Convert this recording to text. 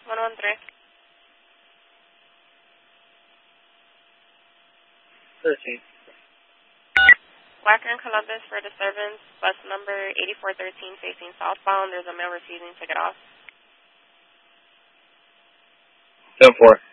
113. 13. Wacker and Columbus for disturbance, bus number 8413 facing southbound. There's a male refusing to get off. 10-4.